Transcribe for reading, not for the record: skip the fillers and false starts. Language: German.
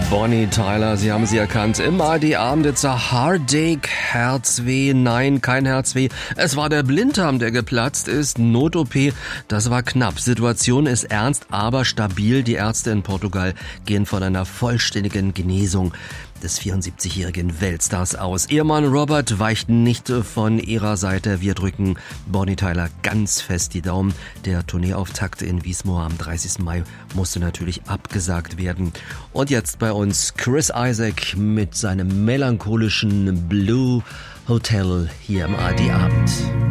Bonnie Tyler, Sie haben sie erkannt. Im ARD-Abend, it's a heartache, Herzweh. Nein, kein Herzweh. Es war der Blinddarm, der geplatzt ist. Not-OP, das war knapp. Situation ist ernst, aber stabil. Die Ärzte in Portugal gehen von einer vollständigen Genesung des 74-jährigen Weltstars aus. Ehemann Robert weicht nicht von ihrer Seite. Wir drücken Bonnie Tyler ganz fest die Daumen. Der Tourneeauftakt in Wiesmoor am 30. Mai musste natürlich abgesagt werden. Und jetzt bei uns Chris Isaak mit seinem melancholischen Blue Hotel hier im ARD-Abend.